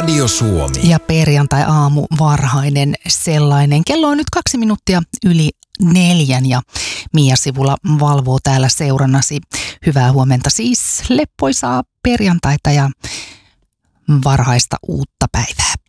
Radio Suomi. Ja perjantai-aamu varhainen sellainen. Kello on nyt 2 minuuttia yli 4 ja Mia Sivula valvoo täällä seurannasi. Hyvää huomenta siis, leppoisaa perjantaita ja varhaista uutta päivää.